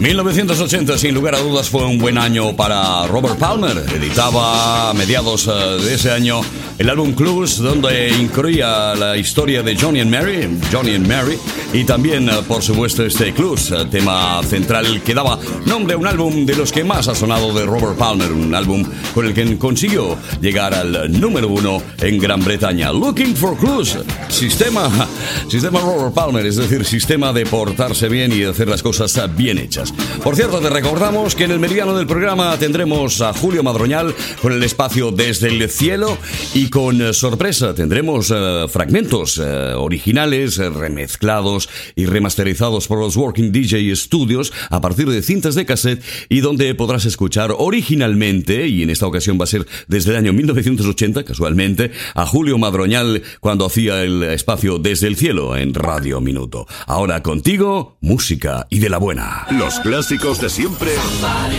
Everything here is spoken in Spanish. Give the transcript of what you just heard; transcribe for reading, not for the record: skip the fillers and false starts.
1980, sin lugar a dudas, fue un buen año para Robert Palmer. Editaba a mediados de ese año el álbum Clues, donde incluía la historia de Johnny and Mary, y también, por supuesto, este Clues, tema central que daba nombre a un álbum de los que más ha sonado de Robert Palmer, un álbum con el que consiguió llegar al número 1 en Gran Bretaña. Looking for Clues, sistema Robert Palmer, es decir, sistema de portarse bien y de hacer las cosas bien hechas. Por cierto, te recordamos que en el meridiano del programa tendremos a Julio Madroñal con el espacio Desde el Cielo, y con sorpresa tendremos fragmentos originales, remezclados y remasterizados por los Working DJ Studios a partir de cintas de cassette, y donde podrás escuchar originalmente, y en esta ocasión va a ser desde el año 1980, casualmente, a Julio Madroñal cuando hacía el espacio Desde el Cielo en Radio Minuto. Ahora contigo, música y de la buena. Los clásicos de siempre